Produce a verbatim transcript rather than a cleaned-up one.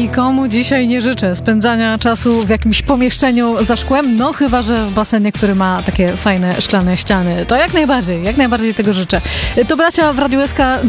Nikomu dzisiaj nie życzę spędzania czasu w jakimś pomieszczeniu za szkłem, no chyba że w basenie, który ma takie fajne szklane ściany. To jak najbardziej, jak najbardziej tego życzę. To bracia w Radiu S K